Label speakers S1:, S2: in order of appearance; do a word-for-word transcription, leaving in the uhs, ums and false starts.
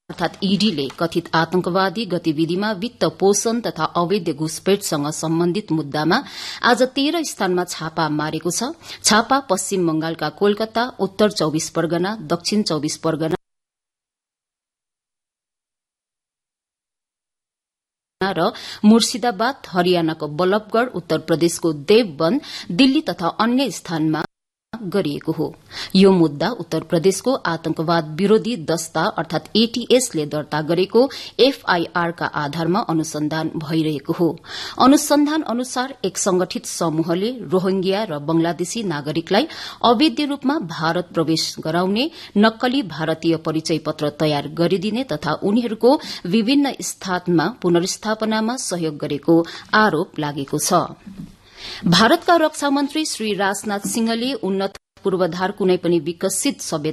S1: अर्थात ईडीले कथित आतंकवादी गतिविधिमा वित्त पोषण तथा अवैध घुसपैठसँग सम्बन्धित मुद्दामा आज तेह्र स्थानमा छापा मारेको छ। छापा पश्चिम बंगालका कोलकाता, उत्तर चौविस परगना, दक्षिण चौविस परगना र मुर्शिदाबाद, हरियाणाको बल्लभगढ़, उत्तर प्रदेशको देवबन्द, दिल्ली तथा अन्य स्थानमा गरिएको हो। यो मुद्दा उत्तर प्रदेशको आतंकवाद विरोधी दस्ता अर्थात एटीएस ले दर्ता गरेको एफआईआर का आधारमा अनुसन्धान भइरहेको हो। अनुसन्धान अनुसार एक संगठित समूहले रोहिंग्या र बंगलादेशी नागरिकलाई अवैध रूपमा भारत प्रवेश गराउने, नक्कली भारतीय परिचय पत्र तयार गरिदिने तथा उनीहरूको विभिन्न स्थानमा पुनर्स्थापनामा सहयोग गरेको आरोप लागेको छ। भारतका रक्षा मन्त्री श्री राजनाथ सिंहले उन्नत पूर्वाधार कुनै पनि विकसित सभ्यता